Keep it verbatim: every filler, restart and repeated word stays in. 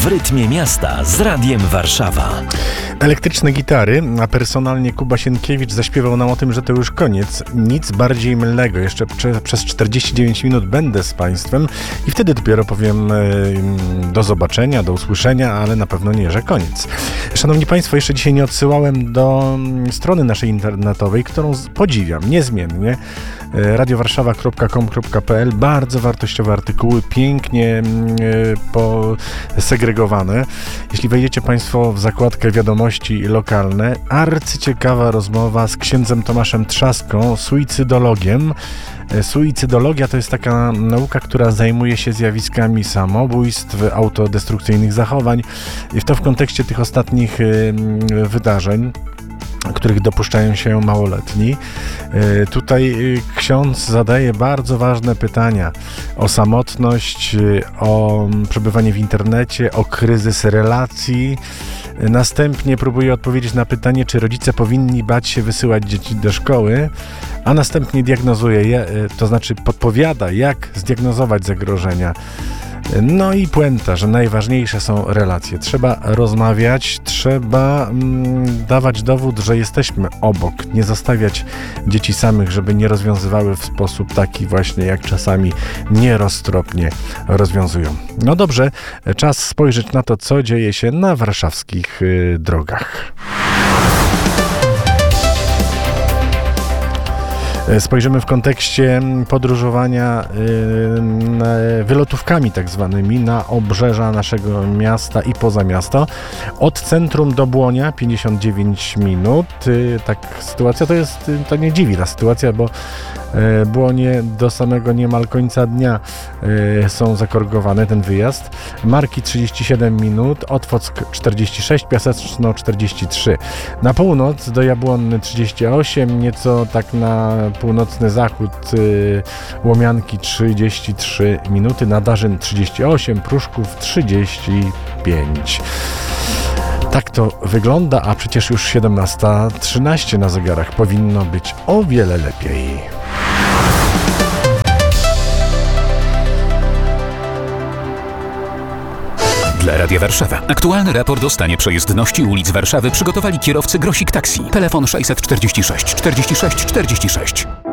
W rytmie miasta z Radiem Warszawa. Elektryczne gitary, a personalnie Kuba Sienkiewicz zaśpiewał nam o tym, że to już koniec. Nic bardziej mylnego. Jeszcze prze, przez czterdzieści dziewięć minut będę z Państwem i wtedy dopiero powiem y, do zobaczenia, do usłyszenia, ale na pewno nie, że koniec. Szanowni Państwo, jeszcze dzisiaj nie odsyłałem do strony naszej internetowej, którą podziwiam niezmiennie. radiowarszawa kropka com kropka p l. Bardzo wartościowe artykuły, pięknie posegregowane. Jeśli wejdziecie Państwo w zakładkę wiadomości lokalne, arcyciekawa rozmowa z księdzem Tomaszem Trzaską, suicydologiem. Suicydologia to jest taka nauka, która zajmuje się zjawiskami samobójstw, autodestrukcyjnych zachowań i to w kontekście tych ostatnich wydarzeń, których dopuszczają się małoletni. Tutaj ksiądz zadaje bardzo ważne pytania o samotność, o przebywanie w internecie, o kryzys relacji. Następnie próbuje odpowiedzieć na pytanie, czy rodzice powinni bać się wysyłać dzieci do szkoły, a następnie diagnozuje, to znaczy podpowiada, jak zdiagnozować zagrożenia. No i puenta, że najważniejsze są relacje. Trzeba rozmawiać, trzeba mm, dawać dowód, że jesteśmy obok, nie zostawiać dzieci samych, żeby nie rozwiązywały w sposób taki właśnie, jak czasami nieroztropnie rozwiązują. No dobrze, czas spojrzeć na to, co dzieje się na warszawskich y, drogach. Spojrzymy w kontekście podróżowania yy, wylotówkami tak zwanymi na obrzeża naszego miasta i poza miasto. Od centrum do Błonia pięćdziesiąt dziewięć minut. Yy, tak sytuacja to jest, yy, to nie dziwi ta sytuacja, bo yy, Błonie do samego niemal końca dnia yy, są zakorygowane, ten wyjazd. Marki trzydzieści siedem minut, Otwock czterdzieści sześć, Piaseczno czterdzieści trzy. Na północ do Jabłonny trzydzieści osiem, nieco tak na północny zachód y, Łomianki trzydzieści trzy minuty, Nadarzyn trzydzieści osiem, Pruszków trzydzieści pięć. Tak to wygląda, a przecież już siedemnasta trzynaście na zegarach, powinno być o wiele lepiej. Dla Radia Warszawa. Aktualny raport o stanie przejezdności ulic Warszawy przygotowali kierowcy Grosik Taxi. Telefon sześćset czterdzieści sześć czterdzieści sześć czterdzieści sześć.